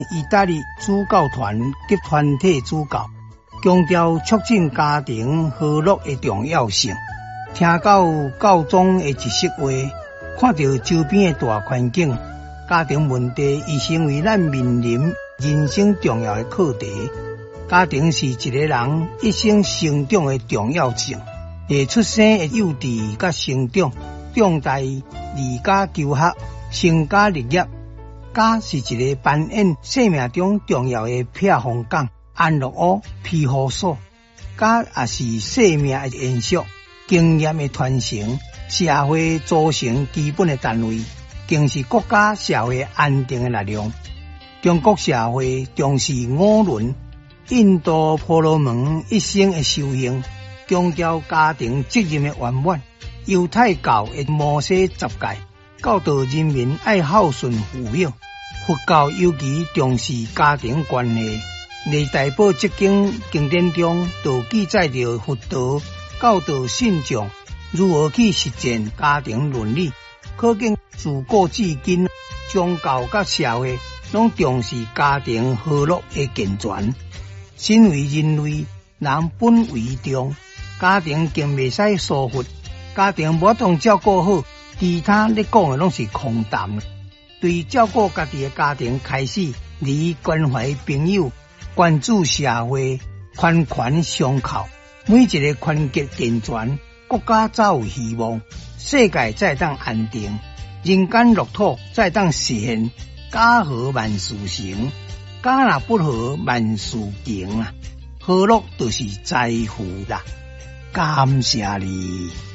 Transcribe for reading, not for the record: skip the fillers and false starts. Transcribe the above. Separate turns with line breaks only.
意大利主教团及团体主教，强调促进家庭和乐的重要性。听到教宗的一席话，看到周边的大环境，家庭问题已成为咱面临人生重要的课题。家庭是一个人一生成长的重要性，从出生的幼稚甲成长，长大离家求学，成家立业。家是一个扮演生命中重要的避风港、安乐窝、庇护所。家也是生命的延续、经验的传承、社会组成基本的单位，更是国家社会安定的力量。中国社会重视五伦，印度婆罗门一生的修行，强调家庭责任的圆满。犹太教的摩西十诫，教导人民爱孝顺父母。佛教尤其重视家庭关系。历代宝积经经典中都记载着佛陀教导信众如何去实践家庭伦理，可见自古至今，宗教甲社会拢重视家庭和乐的健全。身为人类，人本为重，家庭更袂使疏忽。家庭无同照顾好，其他你讲的拢是空谈。对照顾家己的家庭开始，离关怀朋友，关注社会，环环相扣。每一个团结健全，国家才有希望，世界才当安定，人间乐土才当实现。家和万事成，家若不和万事穷啊！和乐就是财富啦。感谢你。